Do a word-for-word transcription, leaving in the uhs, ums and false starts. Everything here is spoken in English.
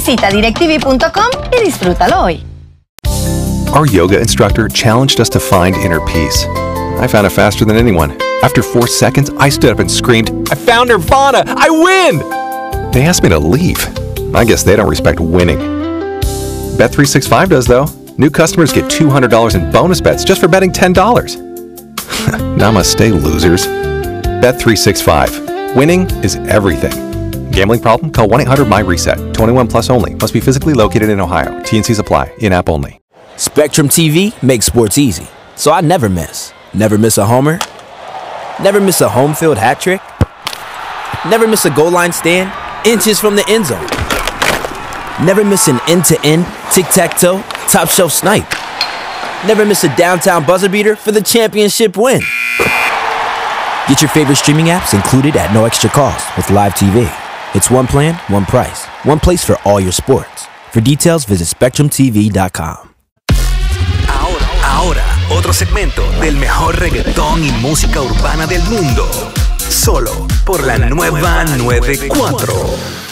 Visita directv punto com y disfrútalo hoy. Our yoga instructor challenged us to find inner peace. I found it faster than anyone. After four seconds, I stood up and screamed, "I found Nirvana! I win!" They asked me to leave. I guess they don't respect winning. Bet three sixty-five does, though. New customers get two hundred dollars in bonus bets just for betting ten dollars. Namaste, losers. Bet three sixty-five. Winning is everything. Gambling problem? Call one eight hundred my reset. twenty-one plus only. Must be physically located in Ohio. T and Cs apply. In-app only. Spectrum T V makes sports easy, so I never miss. Never miss a homer. Never miss a home field hat trick. Never miss a goal line stand inches from the end zone. Never miss an end-to-end, tic-tac-toe, top-shelf snipe. Never miss a downtown buzzer beater for the championship win. Get your favorite streaming apps included at no extra cost with Live T V. It's one plan, one price, one place for all your sports. For details, visit spectrum t v dot com. Ahora, ahora, otro segmento del mejor reggaetón y música urbana del mundo. Solo por la nueva noventa y cuatro.